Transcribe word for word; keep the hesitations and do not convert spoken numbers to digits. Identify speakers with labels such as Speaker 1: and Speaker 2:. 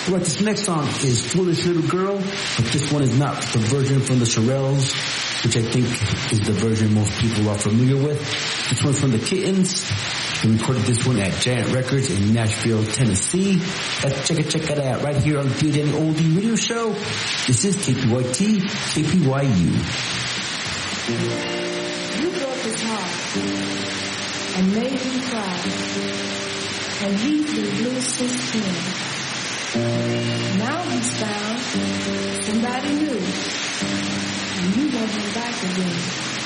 Speaker 1: Right, this next song is Foolish Little Girl, but this one is not the version from the Shirelles, which I think is the version most people are familiar with. This one's from the Kittens. They recorded this one at Giant Records in Nashville, Tennessee. Let's check it, check it out right here on the Good and Oldie Radio Show. This is K P Y T, K P Y U.
Speaker 2: You broke his heart and made him cry, and he's been blue since then. Now he's found somebody new, and you want him back again.